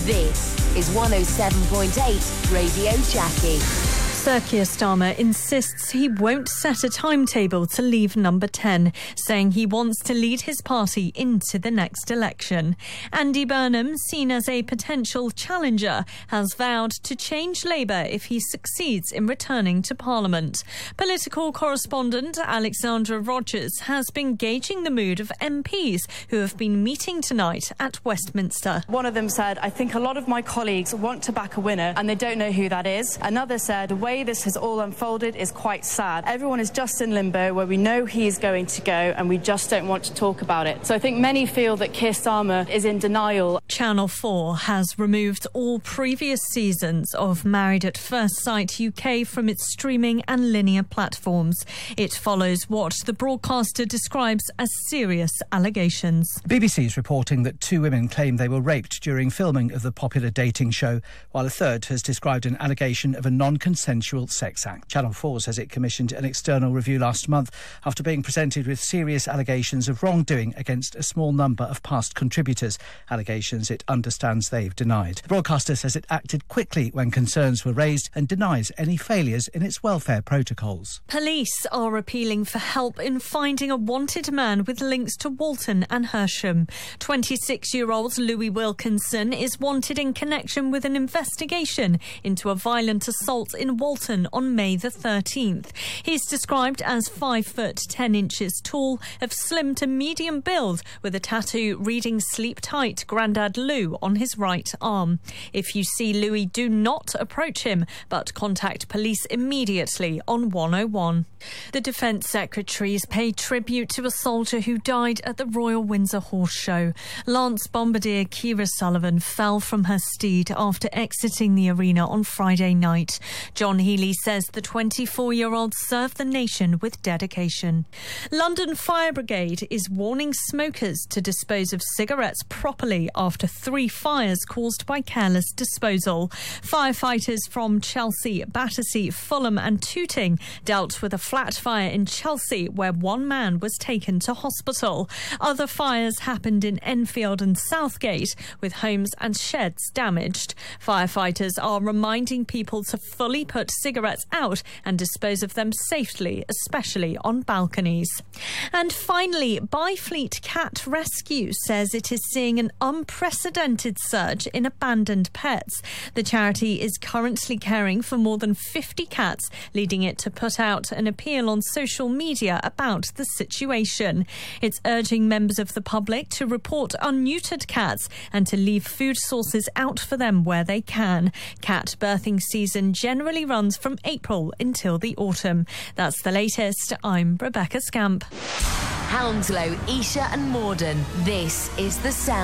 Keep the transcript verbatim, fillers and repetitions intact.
This is one oh seven point eight Radio Jackie. Sir Keir Starmer insists he won't set a timetable to leave Number ten, saying he wants to lead his party into the next election. Andy Burnham, seen as a potential challenger, has vowed to change Labour if he succeeds in returning to Parliament. Political correspondent Alexandra Rogers has been gauging the mood of M Ps who have been meeting tonight at Westminster. One of them said, "I think a lot of my colleagues want to back a winner and they don't know who that is." Another said, "The way this has all unfolded is quite sad. Everyone is just in limbo where we know he is going to go and we just don't want to talk about it." So I think many feel that Keir Starmer is in denial. Channel four has removed all previous seasons of Married at First Sight U K from its streaming and linear platforms. It follows what the broadcaster describes as serious allegations. The B B C is reporting that two women claim they were raped during filming of the popular dating show, while a third has described an allegation of a non-consensual sex act. Channel four says it commissioned an external review last month after being presented with serious allegations of wrongdoing against a small number of past contributors, allegations it understands they've denied. The broadcaster says it acted quickly when concerns were raised and denies any failures in its welfare protocols. Police are appealing for help in finding a wanted man with links to Walton and Hersham. twenty-six-year-old Louis Wilkinson is wanted in connection with an investigation into a violent assault in Walton on May the thirteenth. He's described as five foot ten inches tall, of slim to medium build, with a tattoo reading "Sleep Tight, Grandad Lou" on his right arm. If you see Louis, do not approach him, but contact police immediately on one oh one. The Defence Secretary's paid tribute to a soldier who died at the Royal Windsor Horse Show. Lance Bombardier Kira Sullivan fell from her steed after exiting the arena on Friday night. John Healy says the twenty-four-year-old served the nation with dedication. London Fire Brigade is warning smokers to dispose of cigarettes properly after three fires caused by careless disposal. Firefighters from Chelsea, Battersea, Fulham and Tooting dealt with a flat fire in Chelsea where one man was taken to hospital. Other fires happened in Enfield and Southgate, with homes and sheds damaged. Firefighters are reminding people to fully put cigarettes out and dispose of them safely, especially on balconies. And finally, Byfleet Cat Rescue says it is seeing an unprecedented surge in abandoned pets. The charity is currently caring for more than fifty cats, leading it to put out an appeal on social media about the situation. It's urging members of the public to report unneutered cats and to leave food sources out for them where they can. Cat birthing season generally runs from April until the autumn. That's the latest. I'm Rebecca Scamp. Hounslow, Esher and Morden. This is The Sound.